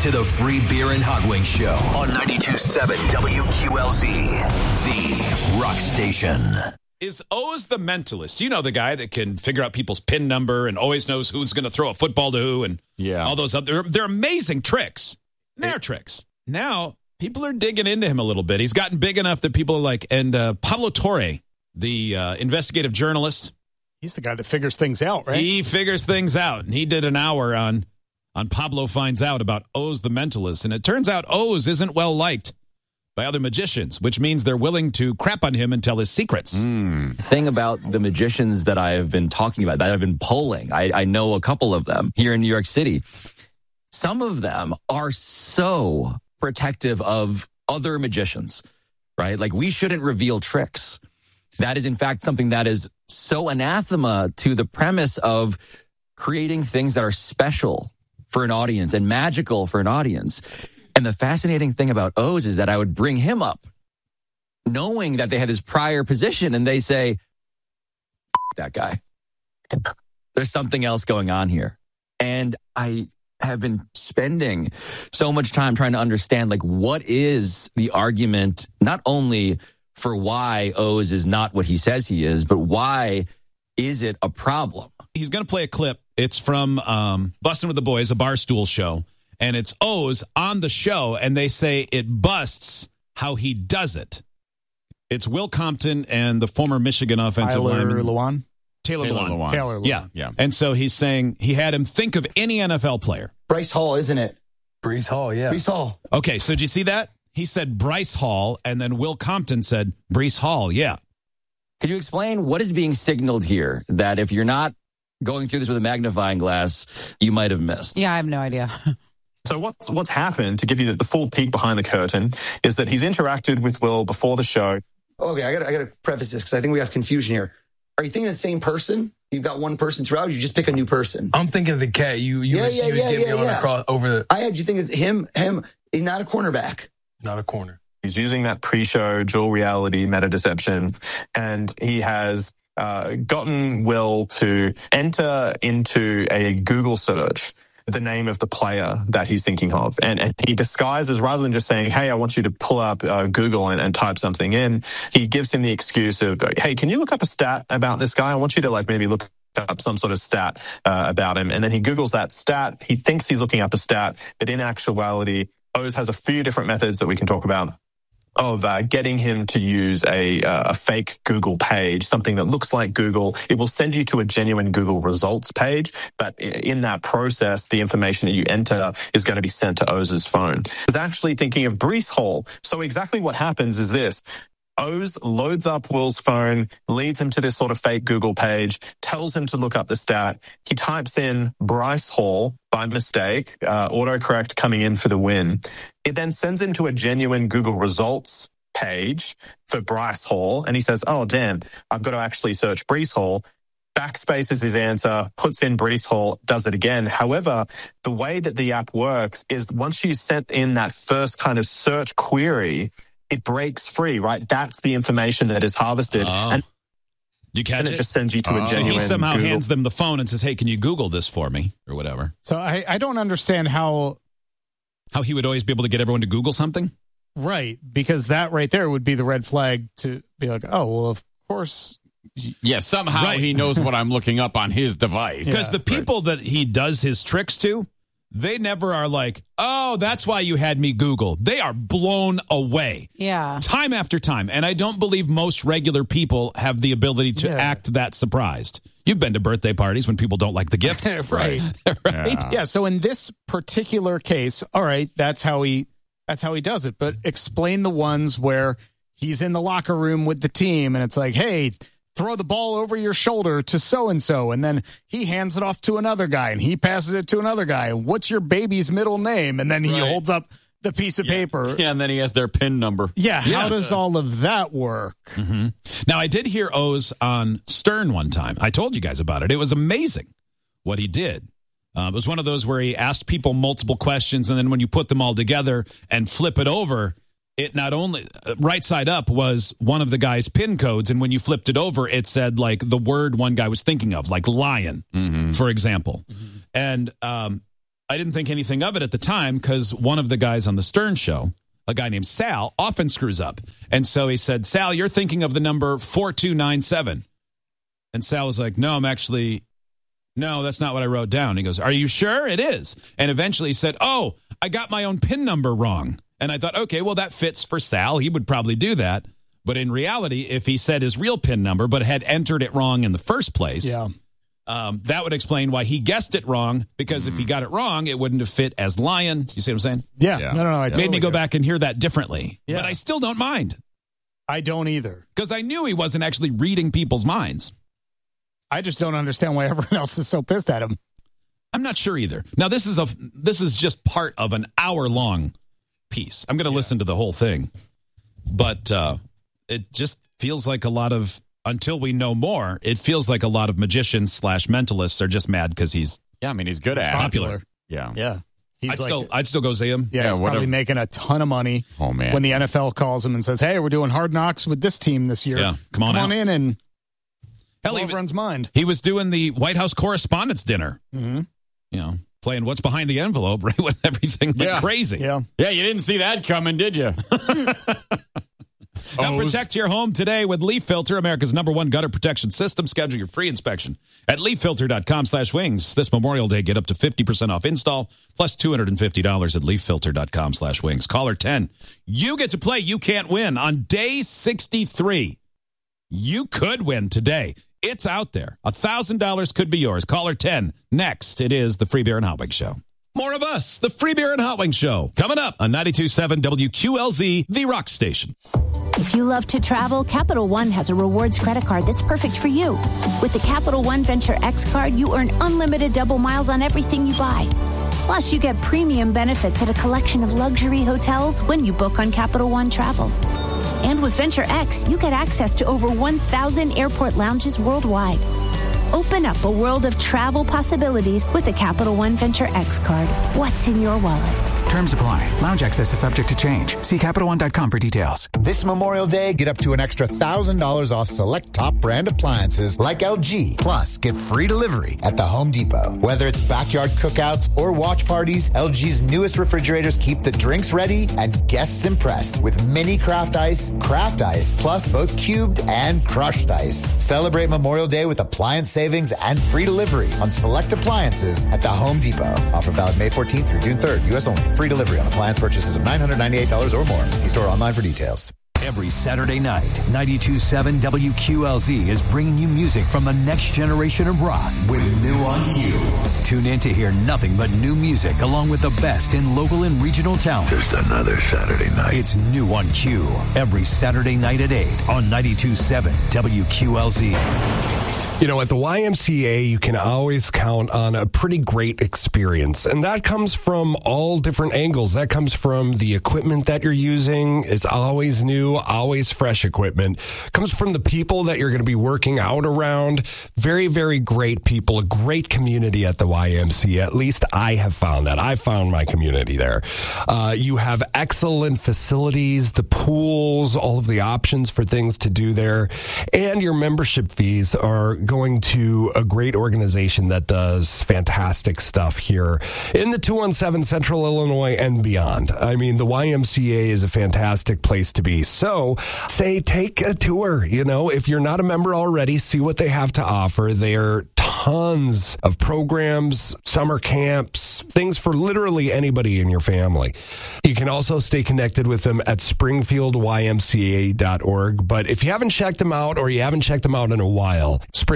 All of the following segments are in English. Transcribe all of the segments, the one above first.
to the Free Beer and Hot Wings Show on 92.7 WQLZ, the rock station. Is Oz the mentalist? You know, the guy that can figure out people's PIN number and always knows who's going to throw a football to who and all those other. They're amazing tricks. They're tricks. Now, people are digging into him a little bit. He's gotten big enough that people are like, and Pablo Torre, the investigative journalist. He's the guy that figures things out, right? He figures things out. And he did an hour on Pablo Finds Out about Oz the mentalist. And it turns out Oz isn't well liked by other magicians, which means they're willing to crap on him and tell his secrets. Thing about the magicians that I've been talking about, that I've been polling, I know a couple of them here in New York City. Some of them are so protective of other magicians, right? Like, we shouldn't reveal tricks. That is, in fact, something that is so anathema to the premise of creating things that are special for an audience and magical for an audience. And the fascinating thing about Oz is that I would bring him up knowing that they had his prior position, and they say, that guy. There's something else going on here. And I have been spending so much time trying to understand, like, what is the argument, not only for why Oz is not what he says he is, but why is it a problem? He's going to play a clip. It's from Bustin' with the Boys, a Barstool show. And it's Oz on the show, and they say it busts how he does it. It's Will Compton and the former Michigan offensive lineman. Taylor Lewan. Yeah. And so he's saying he had him think of any NFL player. Bryce Hall, isn't it? Breece Hall, yeah. Breece Hall. Okay, so did you see that? He said Bryce Hall, and then Will Compton said Breece Hall, yeah. Could you explain what is being signaled here that if you're not going through this with a magnifying glass, you might have missed? Yeah, I have no idea. So what's happened, to give you the full peek behind the curtain, is that he's interacted with Will before the show. Okay, I gotta preface this because I think we have confusion here. Are you thinking of the same person? You've got one person throughout. You just pick a new person. I'm thinking of the cat. You was giving me on across over the. I had you think it's him. He's not a cornerback. Not a corner. He's using that pre-show dual reality meta deception, and he has gotten Will to enter into a Google search the name of the player that he's thinking of. And he disguises, rather than just saying, hey, I want you to pull up Google and type something in, he gives him the excuse of, hey, can you look up a stat about this guy? I want you to maybe look up some sort of stat about him. And then he Googles that stat. He thinks he's looking up a stat, but in actuality, Oz has a few different methods that we can talk about of getting him to use a fake Google page, something that looks like Google. It will send you to a genuine Google results page, but in that process, the information that you enter is going to be sent to Oz's phone. I was actually thinking of Breece Hall. So exactly what happens is this. Oz loads up Will's phone, leads him to this sort of fake Google page, tells him to look up the stat. He types in Bryce Hall by mistake, autocorrect coming in for the win. It then sends him to a genuine Google results page for Bryce Hall, and he says, oh, damn, I've got to actually search Breece Hall. Backspaces his answer, puts in Breece Hall, does it again. However, the way that the app works is once you sent in that first kind of search query, it breaks free, right? That's the information that is harvested. And you catch it just sends you to a genuine So he somehow Google. hands them the phone and says, hey, can you Google this for me? Or whatever. So I don't understand how he would always be able to get everyone to Google something? Right, because that right there would be the red flag to be like, oh, well, of course. Yeah, somehow he knows what I'm looking up on his device. Because the people that he does his tricks to, they never are like, oh, that's why you had me Google. They are blown away. Yeah. Time after time. And I don't believe most regular people have the ability to act that surprised. You've been to birthday parties when people don't like the gift. Right. Right? Yeah. So in this particular case, all right, that's how he does it. But explain the ones where he's in the locker room with the team and it's like, hey, throw the ball over your shoulder to so-and-so, and then he hands it off to another guy, and he passes it to another guy. What's your baby's middle name? And then he holds up the piece of paper. Yeah, and then he has their PIN number. Yeah, how does all of that work? Mm-hmm. Now, I did hear Oz on Stern one time. I told you guys about it. It was amazing what he did. It was one of those where he asked people multiple questions, and then when you put them all together and flip it over, it not only right side up was one of the guy's PIN codes, and when you flipped it over, it said like the word one guy was thinking of, like lion, for example. And I didn't think anything of it at the time because one of the guys on the Stern show, a guy named Sal, often screws up. And so he said, Sal, you're thinking of the number 4297. And Sal was like, no, that's not what I wrote down. He goes, are you sure? It is. And eventually he said, oh, I got my own PIN number wrong. And I thought, okay, well, that fits for Sal. He would probably do that. But in reality, if he said his real PIN number but had entered it wrong in the first place, that would explain why he guessed it wrong, because if he got it wrong, it wouldn't have fit as Lion. You see what I'm saying? Yeah. No. It made me go back and hear that differently. Yeah. But I still don't mind. I don't either. Because I knew he wasn't actually reading people's minds. I just don't understand why everyone else is so pissed at him. I'm not sure either. Now, this is just part of an hour-long piece. I'm going to listen to the whole thing. But it just feels like a lot of, until we know more, it feels like a lot of magicians / mentalists are just mad because he's he's good at popular. Yeah. I'd still go see him. Yeah, he's probably making a ton of money. Oh, man. When the NFL calls him and says, hey, we're doing Hard Knocks with this team this year. Yeah, come on in and hell, everyone's mind. He was doing the White House Correspondents' Dinner. Mm-hmm. Playing What's Behind the Envelope, right, when everything went crazy. Yeah, you didn't see that coming, did you? Now protect your home today with Leaf Filter, America's #1 gutter protection system. Schedule your free inspection at leaffilter.com/wings. This Memorial Day, get up to 50% off install, plus $250 at leaffilter.com/wings. Caller 10. You get to play You Can't Win on day 63. You could win today. It's out there. $1,000 could be yours. Caller 10. Next, it is the Free Beer and Hot Wings Show. More of us, the Free Beer and Hot Wings Show, coming up on 92.7 WQLZ, the Rock Station. If you love to travel, Capital One has a rewards credit card that's perfect for you. With the Capital One Venture X card, you earn unlimited double miles on everything you buy. Plus, you get premium benefits at a collection of luxury hotels when you book on Capital One Travel. And with Venture X, you get access to over 1,000 airport lounges worldwide. Open up a world of travel possibilities with the Capital One Venture X card. What's in your wallet? Terms apply. Lounge access is subject to change. See CapitalOne.com for details. This Memorial Day, get up to an extra $1,000 off select top brand appliances like LG. Plus, get free delivery at the Home Depot. Whether it's backyard cookouts or watch parties, LG's newest refrigerators keep the drinks ready and guests impressed with mini craft ice, plus both cubed and crushed ice. Celebrate Memorial Day with appliance savings and free delivery on select appliances at the Home Depot. Offer valid May 14th through June 3rd. U.S. only. Free delivery on appliance purchases of $998 or more. See store online for details. Every Saturday night, 92.7 WQLZ is bringing you music from the next generation of rock with New on Q. Tune in to hear nothing but new music along with the best in local and regional talent. Just another Saturday night. It's New on Q every Saturday night at 8 on 92.7 WQLZ. You know, at the YMCA, you can always count on a pretty great experience. And that comes from all different angles. That comes from the equipment that you're using. It's always new, always fresh equipment. It comes from the people that you're going to be working out around. Very, very great people, a great community at the YMCA. At least I have found that. I found my community there. You have excellent facilities, the pools, all of the options for things to do there. And your membership fees are going to a great organization that does fantastic stuff here in the 217 Central Illinois and beyond. I mean, the YMCA is a fantastic place to be. So say take a tour. You know, if you're not a member already, see what they have to offer. They're tons of programs, summer camps, things for literally anybody in your family. You can also stay connected with them at springfieldymca.org. But if you haven't checked them out or you haven't checked them out in a while,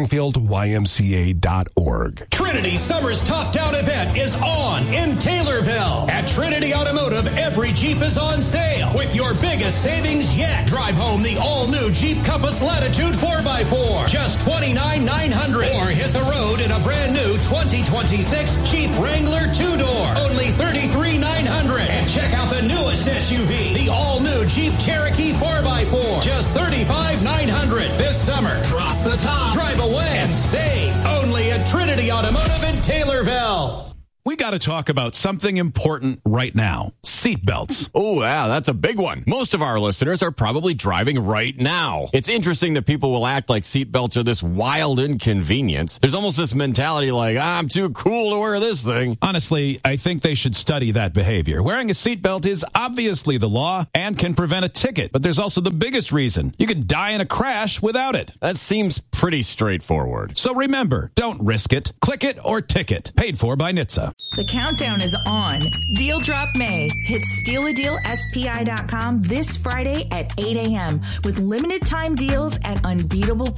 springfieldymca.org. Trinity Summer's Top Down event is on in Taylorville. At Trinity Automotive, every Jeep is on sale with your biggest savings yet. Drive home the all-new Jeep Compass Latitude 4x4, just $29,900. Or hit the road in a brand new 2026 Jeep Wrangler 2-door, only $33,900. And check out the newest SUV, the all-new Jeep Cherokee 4x4, just $35,900. This summer, drop the top, drive away, and save only at Trinity Automotive in Taylorville. we got to talk about something important right now. Seatbelts. Oh, yeah, that's a big one. Most of our listeners are probably driving right now. It's interesting that people will act like seatbelts are this wild inconvenience. There's almost this mentality like, I'm too cool to wear this thing. Honestly, I think they should study that behavior. Wearing a seatbelt is obviously the law and can prevent a ticket, but there's also the biggest reason. You could die in a crash without it. That seems pretty straightforward. So remember, don't risk it. Click it or ticket. Paid for by NHTSA. The countdown is on. Deal Drop May. Hit stealadealspi.com this Friday at 8 a.m. with limited time deals at unbeatable